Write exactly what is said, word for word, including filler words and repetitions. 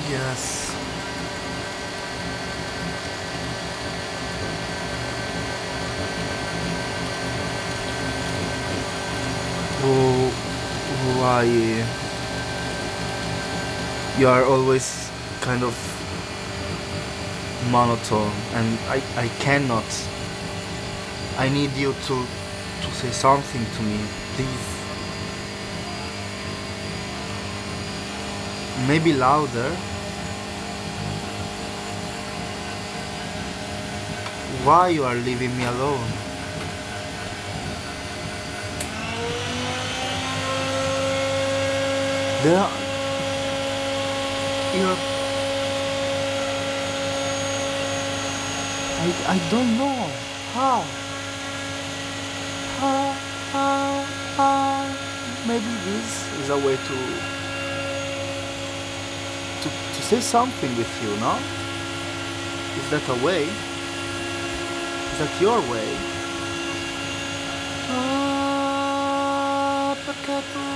Yes. Oh, why you are always kind of monotone, and I I cannot. I need you to to say something to me, please. Maybe louder. Why you are leaving me alone? There are, you're, I, I don't know how. How, how, how. Maybe this is a way to, to, to say something with you, no? Is that a way? Is that your way? Ah, perché tu